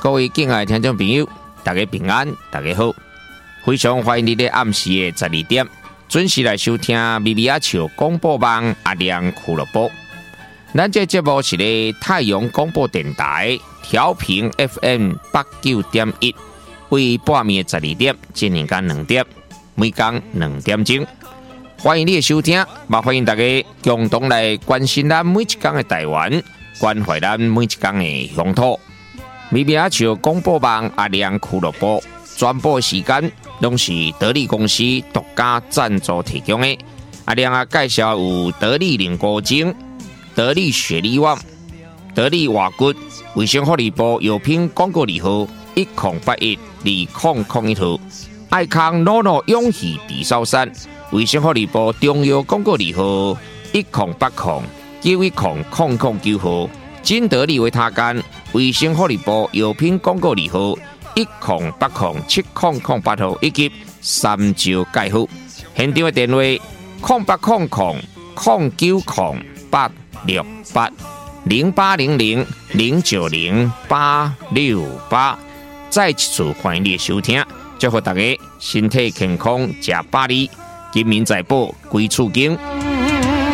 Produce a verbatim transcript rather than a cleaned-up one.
各位敬爱的听众朋友，大家平安，大家好，非常欢迎你在暗时的十二点准时来收听咪咪仔笑广播网阿亮俱乐部。咱这节目是咧太阳广播电台调频 F M 八九点一，为半暝十二点进行到两点，每天两点钟。欢迎你的收听，也欢迎大家共同来关心咱每一天的台湾，关怀咱每一天的乡土。咪咪仔笑广播网阿亮俱乐部全部时间拢是得力公司独家赞助提供的。阿亮啊，介绍有得力凝固精、得力雪力旺、得力瓦骨、卫生福利部药品广告字号一零八一二零零一号，爱康诺诺永续地烧山，卫生福利部中药广告字号一零八零九一零零零九号，金得力维他干，卫生福利部药品广告字号一零八零七零零八号，以及三九介护。现场的电话零八零零零九零八六八零八零零零九零八六八。再一次欢迎你的收听，祝福大家身体健康，吃百里，金民财宝归厝经。